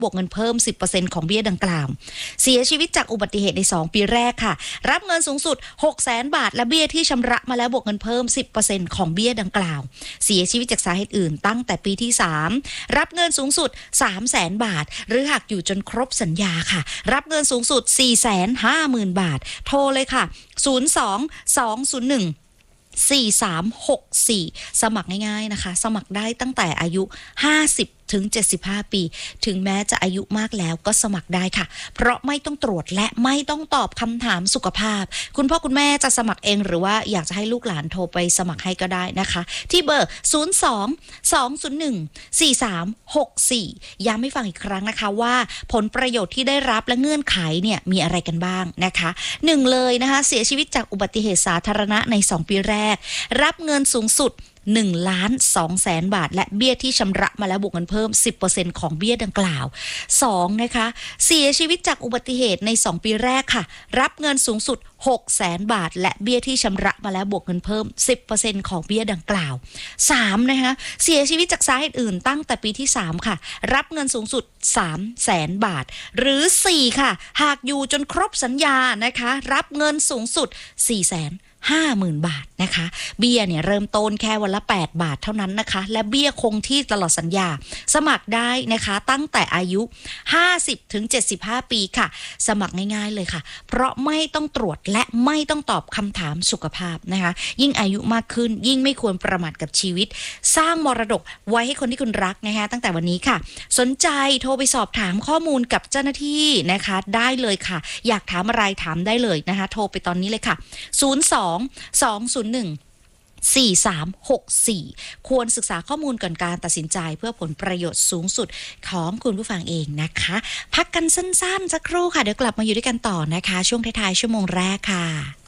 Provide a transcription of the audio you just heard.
บวกเงินเพิ่ม 10% ของเบี้ยดังกล่าวเสียชีวิตจากอุบัติเหตุใน2ปีแรกค่ะรับเงินสูงสุด 600,000 บาทและเบี้ยที่ชำระมาแล้วบวกเงินเพิ่ม 10% ของเบี้ยดังกล่าวเสียชีวิตจากสาเหตุอื่นตั้งแต่ปีที่3รับเงินสูงสุด 300,000 บาทหรือหากอยู่จนครบสัญญาค่ะรับเงินสูงสุด 450,000 บาทโทรเลยค่ะ02-201 4364สมัครง่ายๆนะคะสมัครได้ตั้งแต่อายุ50 ถึง 75 ปีถึงแม้จะอายุมากแล้วก็สมัครได้ค่ะเพราะไม่ต้องตรวจและไม่ต้องตอบคำถามสุขภาพคุณพ่อคุณแม่จะสมัครเองหรือว่าอยากจะให้ลูกหลานโทรไปสมัครให้ก็ได้นะคะที่เบอร์02-201-4364ย้ำให้ฟังอีกครั้งนะคะว่าผลประโยชน์ที่ได้รับและเงื่อนไขเนี่ยมีอะไรกันบ้างนะคะ1เลยนะคะเสียชีวิตจากอุบัติเหตุสาธารณะใน2ปีแรกรับเงินสูงสุด1,200,000 บาทและเบี้ยที่ชำระมาแล้วบวกเงินเพิ่ม 10% ของเบี้ยดังกล่าว2นะคะเสียชีวิตจากอุบัติเหตุใน2ปีแรกค่ะรับเงินสูงสุด 600,000 บาทและเบี้ยที่ชำระมาแล้วบวกเงินเพิ่ม 10% ของเบี้ยดังกล่าว3นะคะเสียชีวิตจากสาเหตุอื่นตั้งแต่ปีที่3ค่ะรับเงินสูงสุด 300,000 บาทหรือ4ค่ะหากอยู่จนครบสัญญานะคะรับเงินสูงสุด 450,000 บาทนะคะเบี้ยเนี่ยเริ่มต้นแค่วันละ8 บาทเท่านั้นนะคะและเบี้ยคงที่ตลอดสัญญาสมัครได้นะคะตั้งแต่อายุ50 ถึง 75 ปีค่ะสมัครง่ายๆเลยค่ะเพราะไม่ต้องตรวจและไม่ต้องตอบคำถามสุขภาพนะคะยิ่งอายุมากขึ้นยิ่งไม่ควรประมาทกับชีวิตสร้างมรดกไว้ให้คนที่คุณรักนะคะตั้งแต่วันนี้ค่ะสนใจโทรไปสอบถามข้อมูลกับเจ้าหน้าที่นะคะได้เลยค่ะอยากถามอะไรถามได้เลยนะคะโทรไปตอนนี้เลยค่ะ02-201 4364ควรศึกษาข้อมูลก่อนการตัดสินใจเพื่อผลประโยชน์สูงสุดของคุณผู้ฟังเองนะคะพักกันสั้นๆสักครู่ค่ะเดี๋ยวกลับมาอยู่ด้วยกันต่อนะคะช่วงท้ายๆชั่วโมงแรกค่ะ